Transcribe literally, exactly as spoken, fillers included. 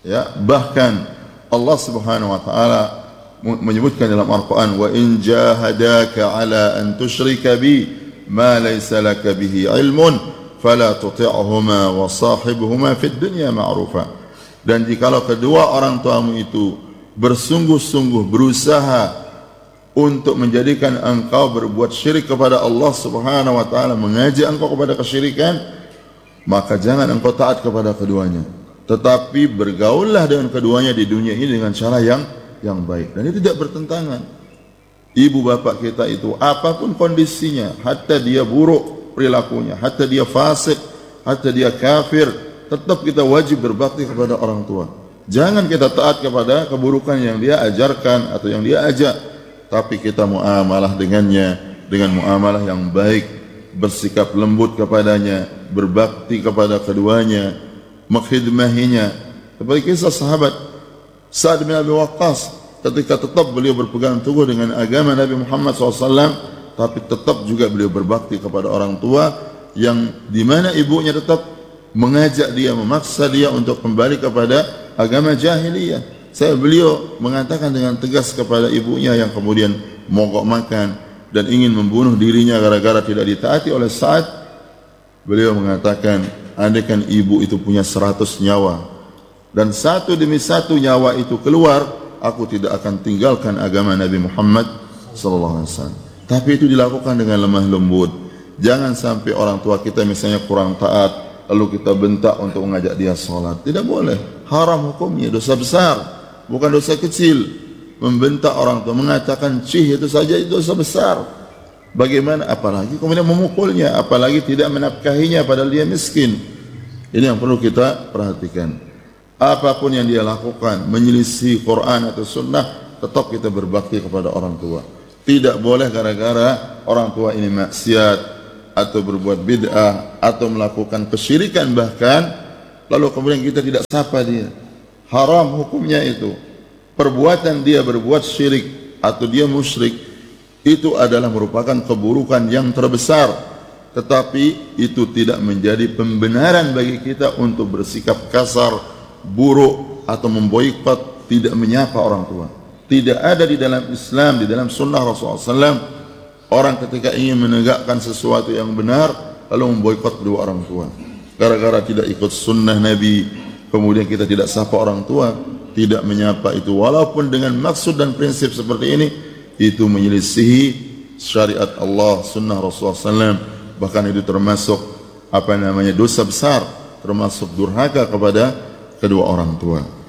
Ya, bahkan Allah Subhanahu wa taala menyebutkan dalam Al-Qur'an, wa in jahadaka ala an tusyrika bi ma laysa laka bihi ilmun fala tuti'huma wa sahibhuma fid dunya ma'rufa. Dan jikalau kedua orang tuamu itu bersungguh-sungguh berusaha untuk menjadikan engkau berbuat syirik kepada Allah Subhanahu wa taala, mengajak engkau kepada kesyirikan, maka jangan engkau taat kepada keduanya, tetapi bergaullah dengan keduanya di dunia ini dengan cara yang yang baik. Dan itu tidak bertentangan. Ibu bapak kita itu apapun kondisinya, hatta dia buruk perilakunya, hatta dia fasik, hatta dia kafir, tetap kita wajib berbakti kepada orang tua. Jangan kita taat kepada keburukan yang dia ajarkan atau yang dia ajak, tapi kita muamalah dengannya dengan muamalah yang baik, bersikap lembut kepadanya, berbakti kepada keduanya, mengkhidmahinya. Seperti kisah sahabat Sa'ad bin Abi Waqqas, ketika tetap beliau berpegang teguh dengan agama Nabi Muhammad shallallahu alaihi wasallam, tapi tetap juga beliau berbakti kepada orang tua, yang dimana ibunya tetap mengajak dia, memaksa dia untuk kembali kepada agama jahiliyah. Saya beliau mengatakan dengan tegas kepada ibunya yang kemudian mogok makan dan ingin membunuh dirinya gara-gara tidak ditaati oleh Sa'ad. Beliau mengatakan, andaikan ibu itu punya seratus nyawa dan satu demi satu nyawa itu keluar, aku tidak akan tinggalkan agama Nabi Muhammad sallallahu alaihi wasallam. Tapi itu dilakukan dengan lemah lembut. Jangan sampai orang tua kita misalnya kurang taat, lalu kita bentak untuk mengajak dia sholat. Tidak boleh. Haram hukumnya, dosa besar, bukan dosa kecil. Membentak orang tua, mengatakan cih itu saja itu dosa besar. Bagaimana apalagi kemudian memukulnya, apalagi tidak menafkahinya padahal dia miskin. Ini yang perlu kita perhatikan. Apapun yang dia lakukan, menyelisih Quran atau sunnah, tetap kita berbakti kepada orang tua. Tidak boleh gara-gara orang tua ini maksiat atau berbuat bid'ah atau melakukan kesyirikan bahkan, lalu kemudian kita tidak sapa dia. Haram hukumnya itu. Perbuatan dia berbuat syirik atau dia musyrik, itu adalah merupakan keburukan yang terbesar. Tetapi itu tidak menjadi pembenaran bagi kita untuk bersikap kasar, buruk atau memboikot, tidak menyapa orang tua. Tidak ada di dalam Islam, di dalam sunnah Rasulullah shallallahu alaihi wasallam, orang ketika ingin menegakkan sesuatu yang benar lalu memboikot kedua orang tua. Gara-gara tidak ikut sunnah Nabi, kemudian kita tidak sapa orang tua, tidak menyapa itu, walaupun dengan maksud dan prinsip seperti ini, itu menyelisihi syariat Allah, sunnah Rasulullah shallallahu alaihi wasallam. Bahkan itu termasuk apa namanya dosa besar, termasuk durhaka kepada kedua orang tua.